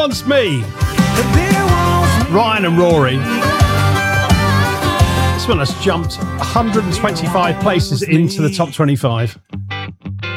Once Me. Ryan and Rory. This one has jumped 125 places into the top 25.